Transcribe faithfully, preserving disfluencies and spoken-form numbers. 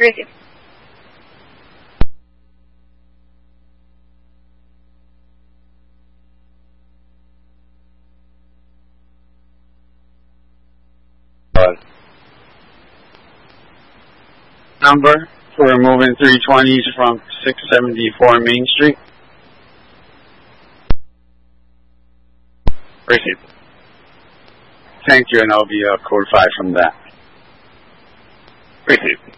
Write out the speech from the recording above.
Receive. Number for moving three twenties from six seventy-four Main Street. Receive. Thank you, and I'll be uh, code five from that. Receive.